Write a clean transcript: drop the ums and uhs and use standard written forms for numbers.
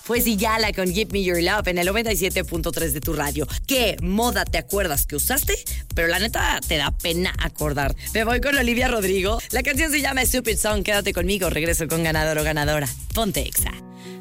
Fue Sigala con Give Me Your Love en el 97.3 de tu radio. ¿Qué moda te acuerdas que usaste? Pero la neta te da pena acordar. Me voy con Olivia Rodrigo. La canción se llama Stupid Song. Quédate conmigo. Regreso con ganador o ganadora. Ponte Exa.